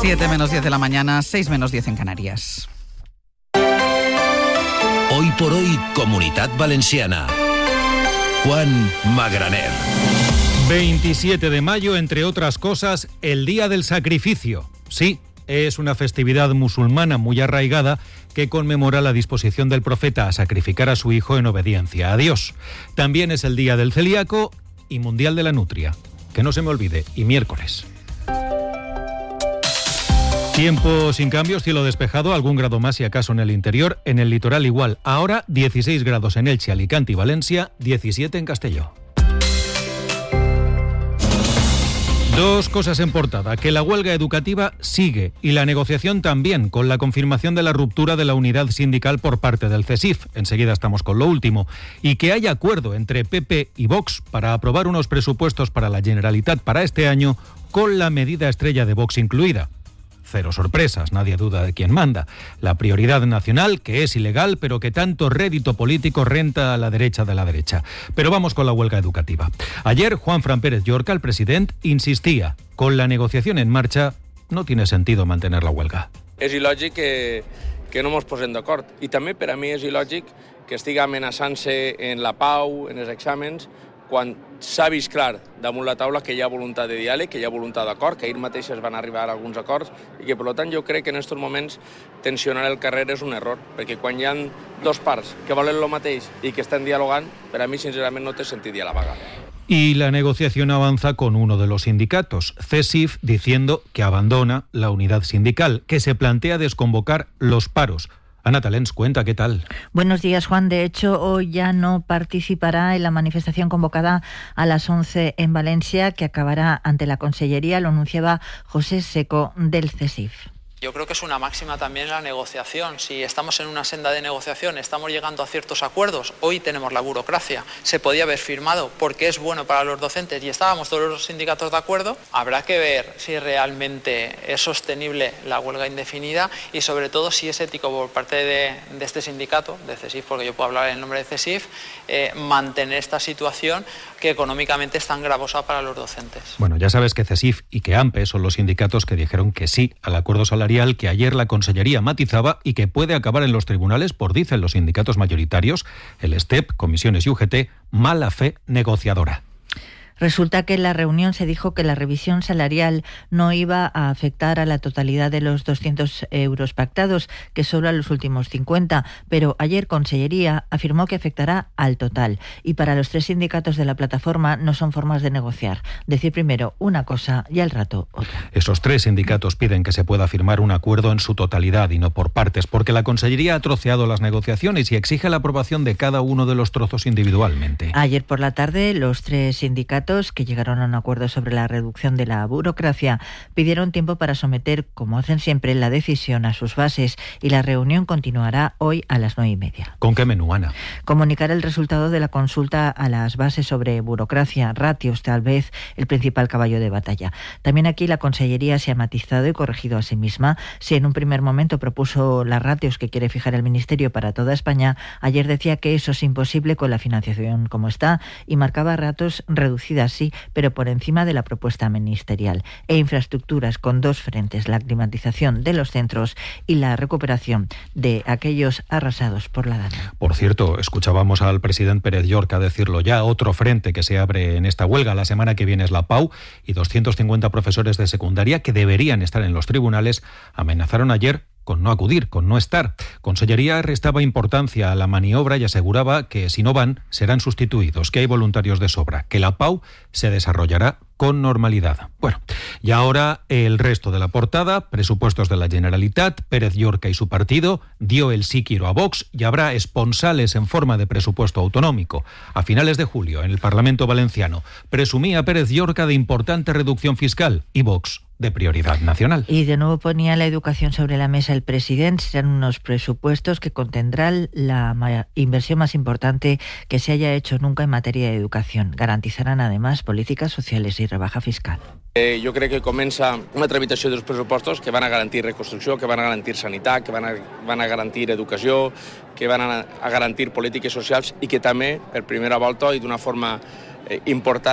7 menos 10 de la mañana, 6 menos 10 en Canarias. Hoy por hoy, Comunitat Valenciana. Juan Magraner. 27 de mayo, entre otras cosas, el Día del Sacrificio. Sí, es una festividad musulmana muy arraigada que conmemora la disposición del profeta a sacrificar a su hijo en obediencia a Dios. También es el Día del Celíaco y Mundial de la Nutria. Que no se me olvide, y miércoles. Tiempo sin cambios, cielo despejado, algún grado más si acaso en el interior, en el litoral igual. Ahora 16 grados en Elche, Alicante y Valencia, 17 en Castelló. Dos cosas en portada, que la huelga educativa sigue y la negociación también, con la confirmación de la ruptura de la unidad sindical por parte del CESIF. Enseguida estamos con lo último. Y que haya acuerdo entre PP y Vox para aprobar unos presupuestos para la Generalitat para este año, con la medida estrella de Vox incluida. Cero sorpresas, nadie duda de quién manda. La prioridad nacional, que es ilegal, pero que tanto rédito político renta a la derecha de la derecha. Pero vamos con la huelga educativa. Ayer, Juanfran Pérez Llorca, el presidente, insistía, con la negociación en marcha, no tiene sentido mantener la huelga. És il·lògic que no ens posem d'acord. I també per a mi és il·lògic que estigui amenaçant-se en la pau, en els exàmens, quan s'ha vist clar damunt la taula que hi ha voluntat de diàleg, que hi ha voluntat d'acord, que ahir mateix es van arribar a alguns acords i que, per tant, jo crec que en aquests moments tensionar el carrer és un error, perquè quan hi ha dos parts que volen el mateix i que estan dialogant, per a mi, sincerament, no té sentit ja la vaga. Y la negociación avanza con uno de los sindicatos, CESIF, diciendo que abandona la unidad sindical, que se plantea desconvocar los paros. Ana Talens, cuenta, ¿qué tal? Buenos días, Juan. De hecho, hoy ya no participará en la manifestación convocada a las 11 en Valencia, que acabará ante la Consellería, lo anunciaba José Seco del CESIF. Yo creo que es una máxima también la negociación. Si estamos en una senda de negociación, estamos llegando a ciertos acuerdos, hoy tenemos la burocracia, se podía haber firmado porque es bueno para los docentes y estábamos todos los sindicatos de acuerdo, habrá que ver si realmente es sostenible la huelga indefinida y sobre todo si es ético por parte de este sindicato, de CESIF, porque yo puedo hablar en nombre de CESIF, mantener esta situación que económicamente es tan gravosa para los docentes. Bueno, ya sabes que CESIF y que AMPE son los sindicatos que dijeron que sí al acuerdo salarial que ayer la Consellería matizaba y que puede acabar en los tribunales por, dicen los sindicatos mayoritarios, el STEP, Comisiones y UGT, mala fe negociadora. Resulta que en la reunión se dijo que la revisión salarial no iba a afectar a la totalidad de los 200 euros pactados, que solo a los últimos 50, pero ayer Consellería afirmó que afectará al total. Y para los tres sindicatos de la plataforma no son formas de negociar. Decir primero una cosa y al rato otra. Esos tres sindicatos piden que se pueda firmar un acuerdo en su totalidad y no por partes, porque la Consellería ha troceado las negociaciones y exige la aprobación de cada uno de los trozos individualmente. Ayer por la tarde, los tres sindicatos que llegaron a un acuerdo sobre la reducción de la burocracia pidieron tiempo para someter, como hacen siempre, la decisión a sus bases y la reunión continuará hoy a las 9:30. ¿Con qué menú, Ana? Comunicar el resultado de la consulta a las bases sobre burocracia, ratios, tal vez el principal caballo de batalla. También aquí la Consellería se ha matizado y corregido a sí misma. Si en un primer momento propuso las ratios que quiere fijar el Ministerio para toda España, ayer decía que eso es imposible con la financiación como está y marcaba ratios reducidos sí, pero por encima de la propuesta ministerial, e infraestructuras con dos frentes, la climatización de los centros y la recuperación de aquellos arrasados por la dana. Por cierto, escuchábamos al presidente Pérez Llorca decirlo ya, otro frente que se abre en esta huelga la semana que viene es la PAU, y 250 profesores de secundaria que deberían estar en los tribunales amenazaron ayer con no acudir, con no estar. Consellería restaba importancia a la maniobra y aseguraba que si no van, serán sustituidos, que hay voluntarios de sobra, que la PAU se desarrollará con normalidad. Bueno, y ahora el resto de la portada, presupuestos de la Generalitat, Pérez Llorca y su partido, dio el sí quiero a Vox y habrá esponsales en forma de presupuesto autonómico. A finales de julio, en el Parlamento valenciano, presumía Pérez Llorca de importante reducción fiscal y Vox de prioridad nacional. Y de nuevo ponía la educación sobre la mesa el presidente. Serán unos presupuestos que contendrán la inversión más importante que se haya hecho nunca en materia de educación. Garantizarán además políticas sociales y rebaja fiscal. Jo crec que comença una tramitació dels pressupostos que van a garantir reconstrucció, que van a garantir sanitat, que van a garantir educació, que van a garantir polítiques socials i que també, per primera volta i d'una forma important,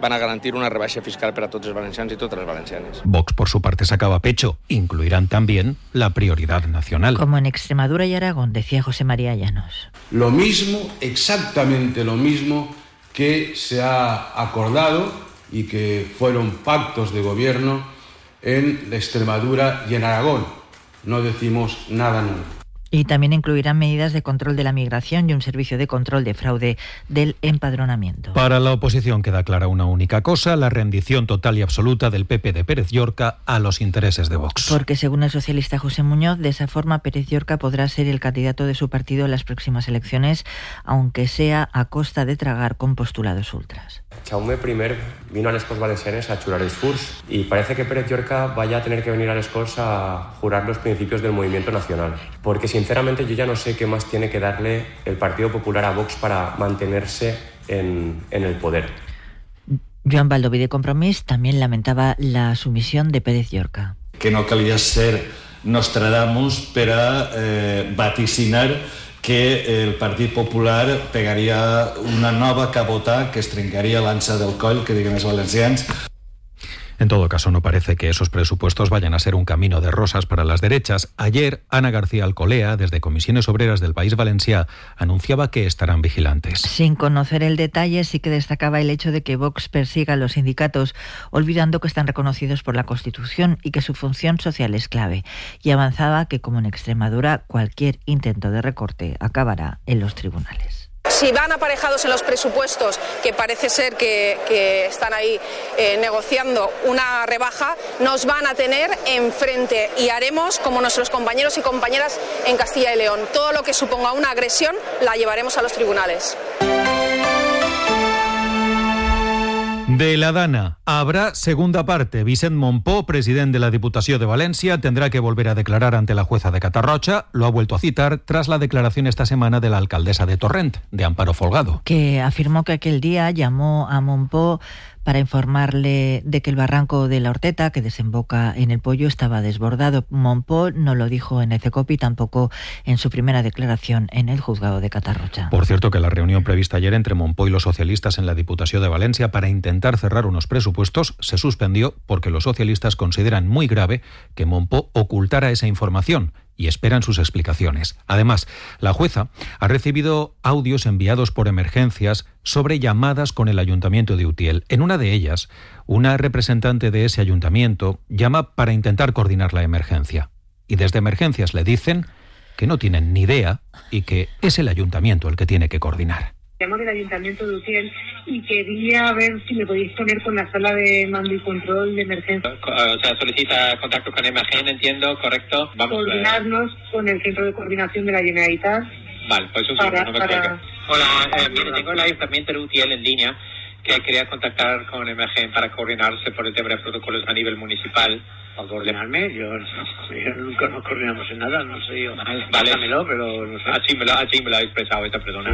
van a garantir una rebaixa fiscal per a tots els valencians i totes les valencianes. Vox, por su parte, sacaba pecho. Incluirán también la prioridad nacional. Como en Extremadura y Aragón, decía José María Llanos. Lo mismo, exactamente lo mismo que se ha acordado y que fueron pactos de gobierno en Extremadura y en Aragón. No decimos nada nuevo. Y también incluirán medidas de control de la migración y un servicio de control de fraude del empadronamiento. Para la oposición queda clara una única cosa: la rendición total y absoluta del PP de Pérez Llorca a los intereses de Vox. Porque según el socialista José Muñoz, de esa forma Pérez Llorca podrá ser el candidato de su partido en las próximas elecciones, aunque sea a costa de tragar con postulados ultras. Jaume I vino a les Corts Valencianes a jurar els furs y parece que Pérez Llorca vaya a tener que venir a les Corts a jurar los principios del movimiento nacional. Porque sinceramente yo ya no sé qué más tiene que darle el Partido Popular a Vox para mantenerse en el poder. Joan Baldoví de Compromís también lamentaba la sumisión de Pérez Llorca. Que no calia ser Nostradamus per a vaticinar que el Partit Popular pegaria una nova cabota que es trencaria l'ansa del coll, que diguem els valencians. En todo caso, no parece que esos presupuestos vayan a ser un camino de rosas para las derechas. Ayer, Ana García Alcolea, desde Comisiones Obreras del País Valencià, anunciaba que estarán vigilantes. Sin conocer el detalle, sí que destacaba el hecho de que Vox persiga a los sindicatos, olvidando que están reconocidos por la Constitución y que su función social es clave. Y avanzaba que, como en Extremadura, cualquier intento de recorte acabará en los tribunales. Si van aparejados en los presupuestos, que parece ser que están ahí negociando una rebaja, nos van a tener enfrente y haremos como nuestros compañeros y compañeras en Castilla y León. Todo lo que suponga una agresión la llevaremos a los tribunales. De la Dana habrá segunda parte. Vicent Mompó, presidente de la Diputació de Valencia, tendrá que volver a declarar ante la jueza de Catarroja. Lo ha vuelto a citar tras la declaración esta semana de la alcaldesa de Torrent, de Amparo Folgado, que afirmó que aquel día llamó a Mompó para informarle de que el barranco de la Horteta, que desemboca en el Pollo, estaba desbordado. Mompó no lo dijo en ECECOP y tampoco en su primera declaración en el juzgado de Catarroja. Por cierto, que la reunión prevista ayer entre Mompó y los socialistas en la Diputació de Valencia para intentar cerrar unos presupuestos se suspendió porque los socialistas consideran muy grave que Mompó ocultara esa información y esperan sus explicaciones. Además, la jueza ha recibido audios enviados por Emergencias sobre llamadas con el Ayuntamiento de Utiel. En una de ellas, una representante de ese ayuntamiento llama para intentar coordinar la emergencia. Y desde Emergencias le dicen que no tienen ni idea y que es el ayuntamiento el que tiene que coordinar. Llamo del Ayuntamiento de Utiel y quería ver si me podéis poner con la sala de mando y control de emergencia. O sea, solicita contacto con Emergen, entiendo, correcto. Vamos coordinarnos con el Centro de Coordinación de la Generalitat. Vale, pues un segundo, no me cuelgue. Hola, mire, tengo el Ayuntamiento de Utiel en línea, que quería contactar con Emergen para coordinarse por el tema de protocolos a nivel municipal. ¿Para coordinarme? Yo nunca nos coordinamos en nada, no sé yo. Vale, pero no sé. Así me lo ha expresado esta persona. Sí,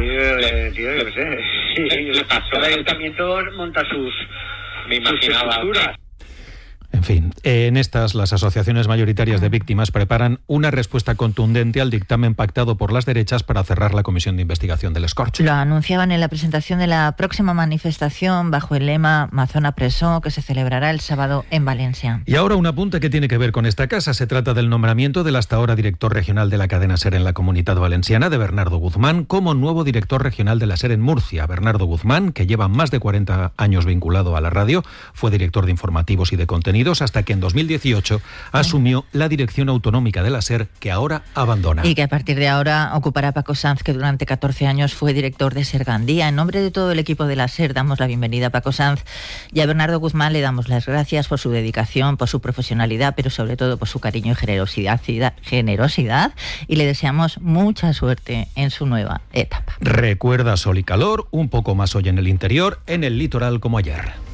yo qué sé. Le pasó. El ayuntamiento monta sus estructuras. En fin, en estas las asociaciones mayoritarias de víctimas preparan una respuesta contundente al dictamen pactado por las derechas para cerrar la comisión de investigación del Escorch. Lo anunciaban en la presentación de la próxima manifestación bajo el lema Mazona Presó, que se celebrará el sábado en Valencia. Y ahora un apunte que tiene que ver con esta casa. Se trata del nombramiento del hasta ahora director regional de la cadena SER en la Comunidad Valenciana, de Bernardo Guzmán, como nuevo director regional de la SER en Murcia. Bernardo Guzmán, que lleva más de 40 años vinculado a la radio, fue director de informativos y de contenidos hasta que en 2018 asumió la dirección autonómica de la SER, que ahora abandona. Y que a partir de ahora ocupará Paco Sanz, que durante 14 años fue director de SER Gandía. En nombre de todo el equipo de la SER damos la bienvenida a Paco Sanz, y a Bernardo Guzmán le damos las gracias por su dedicación, por su profesionalidad, pero sobre todo por su cariño y generosidad, y le deseamos mucha suerte en su nueva etapa. Recuerda sol y calor, un poco más hoy en el interior, en el litoral como ayer.